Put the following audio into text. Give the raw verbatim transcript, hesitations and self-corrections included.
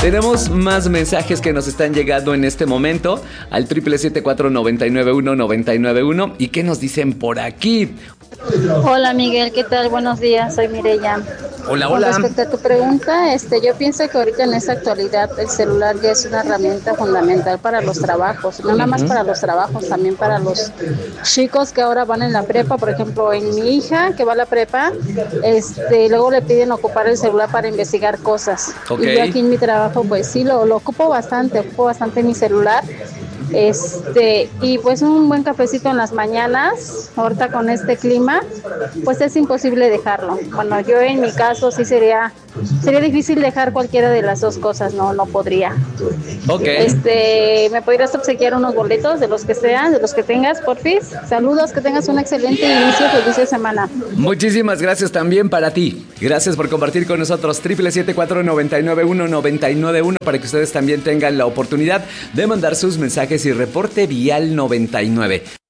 Tenemos más mensajes que nos están llegando en este momento al triple siete cuatro nueve nueve uno nueve nueve uno. ¿Y qué nos dicen por aquí? Hola Miguel, ¿qué tal? Buenos días, soy Mireya. Hola, Con hola. respecto a tu pregunta, este, yo pienso que ahorita en esta actualidad el celular ya es una herramienta fundamental para los trabajos, no nada más Ujú. para los trabajos, también para los chicos que ahora van en la prepa. Por ejemplo, en mi hija que va a la prepa, este, luego le piden ocupar el celular para investigar cosas. Ok. Y yo aquí en mi trabajo, pues sí, lo, lo ocupo bastante, ocupo bastante mi celular. Este, y pues un buen cafecito en las mañanas, ahorita con este clima, pues es imposible dejarlo. Bueno, yo en mi caso sí sería, sería difícil dejar cualquiera de las dos cosas, no, no podría. Ok. Este, ¿me podrías obsequiar unos boletos de los que sean, de los que tengas, porfis? Saludos, que tengas un excelente inicio, feliz de semana. Muchísimas gracias también para ti. Gracias por compartir con nosotros. Triple siete cuatro nueve nueve uno nueve nueve uno para que ustedes también tengan la oportunidad de mandar sus mensajes y reporte vial noventa y nueve.